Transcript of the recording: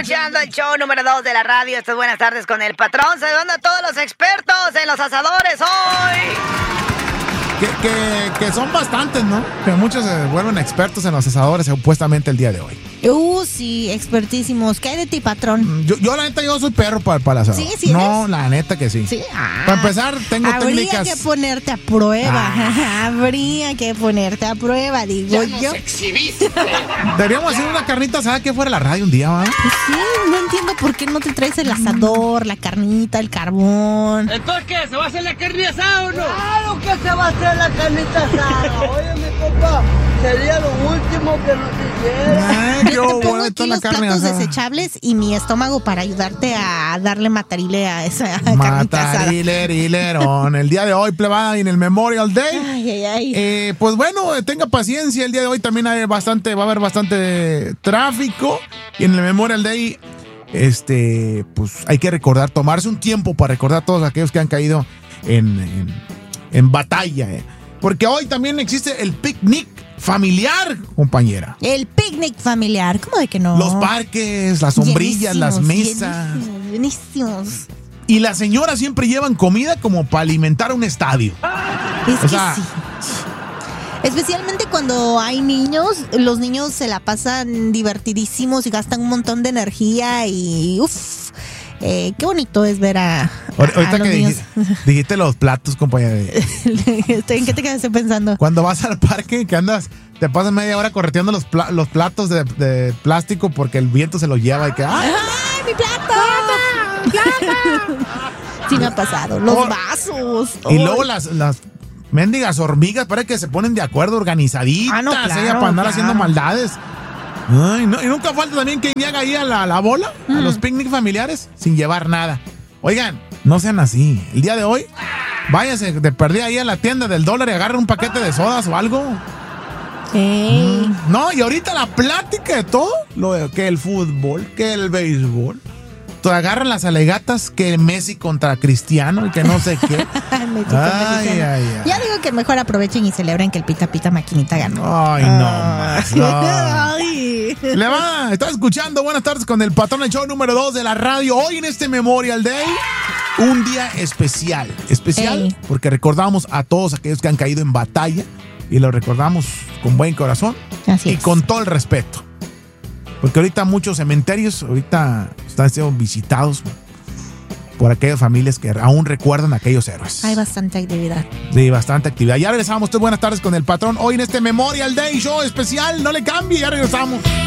escuchando el show número 2 de la radio. Estas buenas tardes con el patrón. Saludando a todos los expertos en los asadores hoy. Que son bastantes, ¿no? Que muchos se vuelven expertos en los asadores supuestamente el día de hoy. Sí, expertísimos. ¿Qué hay de ti, patrón? Yo la neta, yo soy perro para el asado. ¿Sí? No, la neta que sí. Sí. Para empezar, tengo técnicas. Habría que ponerte a prueba. Habría que ponerte a prueba, digo yo. Deberíamos hacer una carnita asada que fuera la radio un día, ¿va? Pues sí, no entiendo por qué no te traes el asador, la carnita, el carbón. ¿Entonces qué? ¿Se va a hacer la carne asada o no? Claro que se va a hacer la carnita asada. Oye, mi compa, sería lo último que nos hiciera. Yo te pongo aquí los platos desechables y mi estómago para ayudarte a darle matarile a esa carnita asada. Matarilerón. El día de hoy, plebada, en el Memorial Day. Ay. Pues bueno, tenga paciencia. El día de hoy también va a haber bastante tráfico. Y en el Memorial Day, pues hay que recordar, tomarse un tiempo para recordar a todos aquellos que han caído en batalla. Porque hoy también existe el picnic familiar, compañera. El picnic familiar, ¿cómo de que no? Los parques, las sombrillas, las mesas. Llenísimos. Y las señoras siempre llevan comida como para alimentar un estadio. Sí. Especialmente cuando hay niños, los niños se la pasan divertidísimos y gastan un montón de energía y qué bonito es ver a ahorita los que niños. dijiste los platos, compañera. ¿En qué te quedaste pensando? Cuando vas al parque, que te pasas media hora correteando los platos de plástico porque el viento se los lleva y que ¡ay, mi plato! Sí me ha pasado. Los vasos. Y luego las mendigas hormigas parece que se ponen de acuerdo, organizaditas, para andar haciendo maldades. Ay, no, y nunca falta también quien llega ahí a la bola, a los picnic familiares, sin llevar nada. Oigan, no sean así. El día de hoy, váyase de perdida ahí a la tienda del dólar y agarren un paquete de sodas o algo. No, y ahorita la plática de todo, que el fútbol, que el béisbol. Te agarran las alegatas que Messi contra Cristiano y que no sé qué. Ay. Ya digo que mejor aprovechen y celebren que el Pita Pita Maquinita ganó. Ay, no más. Le va, está escuchando Buenas Tardes con el patrón, el show número 2 de la radio. Hoy en este Memorial Day, un día especial. Porque recordamos a todos aquellos que han caído en batalla y lo recordamos con buen corazón y con todo el respeto. Porque ahorita muchos cementerios están siendo visitados por aquellas familias que aún recuerdan a aquellos héroes. Hay bastante actividad. Sí, bastante actividad. Ya regresamos. Buenas tardes con el patrón. Hoy en este Memorial Day Show especial. No le cambie, ya regresamos.